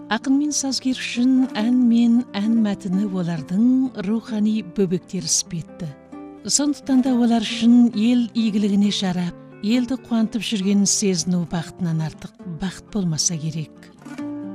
Ақын мен сазгер үшін ән мен ән мәтіні олардың рухани бөбектері іспетті. Сондықтан да олар үшін ел игілігіне жарап, елді қуантып жүргенін сезіну бақытынан артық бақыт болмаса керек.